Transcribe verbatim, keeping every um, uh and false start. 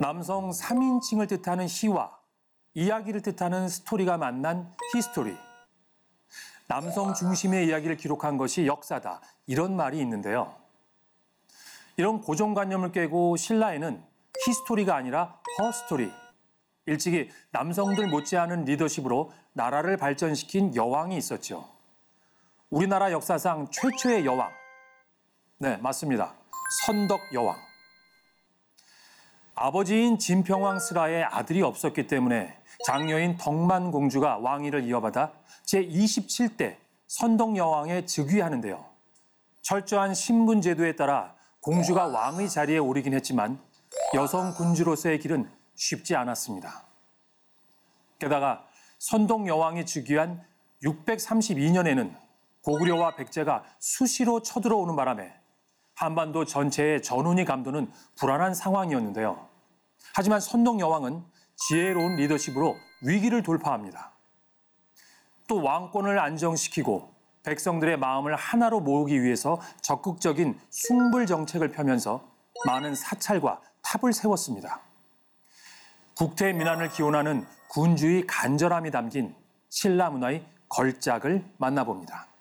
남성 삼 인칭을 뜻하는 희와 이야기를 뜻하는 스토리가 만난 히스토리. 남성 중심의 이야기를 기록한 것이 역사다. 이런 말이 있는데요. 이런 고정관념을 깨고 신라에는 히스토리가 아니라 허스토리. 일찍이 남성들 못지않은 리더십으로 나라를 발전시킨 여왕이 있었죠. 우리나라 역사상 최초의 여왕. 네, 맞습니다. 선덕 여왕. 아버지인 진평왕 스라의 아들이 없었기 때문에 장녀인 덕만 공주가 왕위를 이어받아 제이십칠 대 선덕 여왕에 즉위하는데요. 철저한 신분 제도에 따라 공주가 왕의 자리에 오르긴 했지만 여성 군주로서의 길은 쉽지 않았습니다. 게다가 선덕 여왕이 즉위한 육백삼십이 년에는 고구려와 백제가 수시로 쳐들어오는 바람에 한반도 전체의 전운이 감도는 불안한 상황이었는데요. 하지만 선덕 여왕은 지혜로운 리더십으로 위기를 돌파합니다. 또 왕권을 안정시키고 백성들의 마음을 하나로 모으기 위해서 적극적인 숭불 정책을 펴면서 많은 사찰과 탑을 세웠습니다. 국태 민안을 기원하는 군주의 간절함이 담긴 신라 문화의 걸작을 만나봅니다.